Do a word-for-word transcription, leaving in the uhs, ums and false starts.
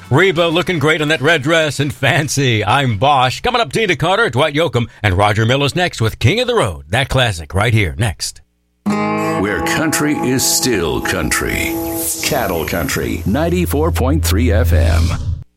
Reba looking great in that red dress and fancy. I'm Bosch. Coming up, Tina Carter, Dwight Yoakam, and Roger Miller's next with King of the Road. That classic right here, next. Where country is still country. Cattle Country, ninety-four point three F M.